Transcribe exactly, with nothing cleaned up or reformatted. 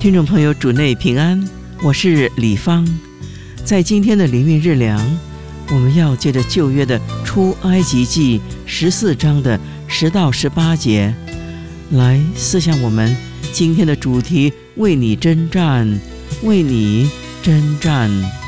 听众朋友，主内平安，我是李芳。在今天的灵运日粮，我们要借着旧约的出埃及记十四章的十到十八节，来思想我们今天的主题：为你征战，为你征战。